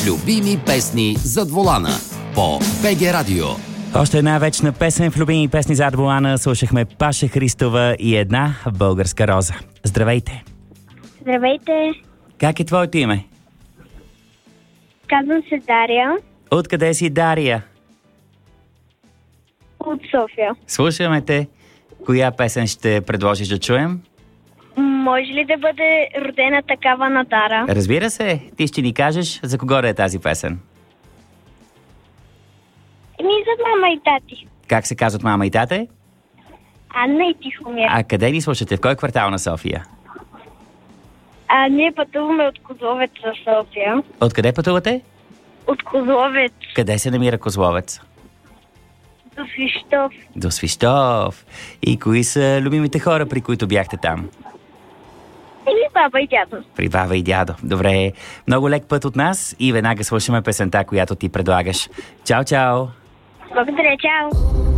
Любими песни зад волана по БГ Радио. Още една вечна песен в любими песни зад волана. Слушахме Паша Христова и една българска роза. Здравейте! Здравейте! Как е твоето име? Казвам се Дария Откъде си, Дария? от София. Слушаме те. Коя песен ще предложиш да чуем? Може ли да бъде родена такава на Дара? Разбира се, ти ще ни кажеш за кого да е тази песен. За мама и тати. Как се казват мама и тате? Анна и Тихомир. А къде ни слушате? В кой квартал на София? Ние пътуваме от Козловец за София. Откъде пътувате? От Козловец Къде се намира Козловец? до Свищов. До Свищов. И кои са любимите хора, при които бяхте там? Баба и дядо. При баба и дядо. Добре. Много лек път от нас и веднага слушаме песента, която ти предлагаш. Чао, чао! Благодаря, чао!